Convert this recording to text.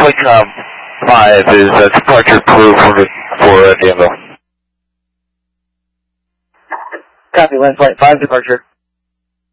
Qualcomm 5 is departure approved for Danville. Copy, land flight 5 departure.